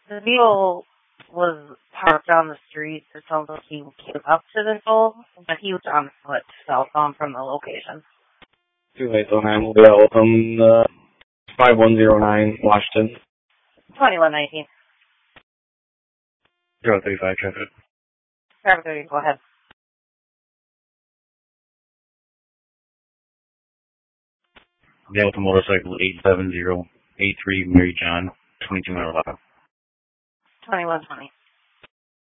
The vehicle was parked on the street. It sounds like he came up to the toll, but he was on foot southbound from the location. 2809 will be out. Welcome, 5109 Washington. 2119. 035 traffic. Traffic 30, go ahead. Delta Motorcycle 87083 Mary John, 22 Mile. 2120.